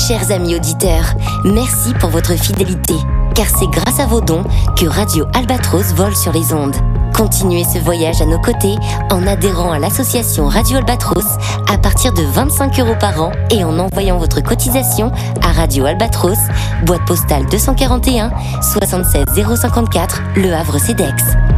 Chers amis auditeurs, merci pour votre fidélité, car c'est grâce à vos dons que Radio Albatros vole sur les ondes. Continuez ce voyage à nos côtés en adhérant à l'association Radio Albatros à partir de 25 € par an et en envoyant votre cotisation à Radio Albatros, boîte postale 241 76 054, Le Havre CEDEX.